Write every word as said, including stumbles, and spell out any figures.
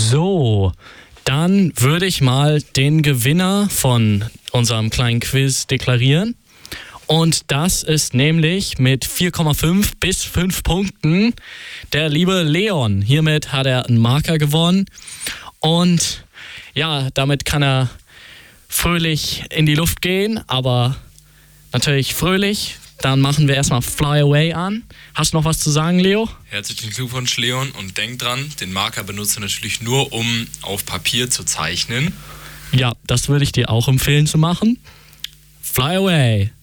So, dann würde ich mal den Gewinner von unserem kleinen Quiz deklarieren. Und das ist nämlich mit vier Komma fünf bis fünf Punkten der liebe Leon. Hiermit hat er einen Marker gewonnen. Und ja, damit kann er fröhlich in die Luft gehen, aber natürlich fröhlich. Dann machen wir erstmal Fly Away an. Hast du noch was zu sagen, Leo? Herzlichen Glückwunsch, Leon. Und denk dran, den Marker benutzt du natürlich nur, um auf Papier zu zeichnen. Ja, das würde ich dir auch empfehlen zu machen. Fly Away.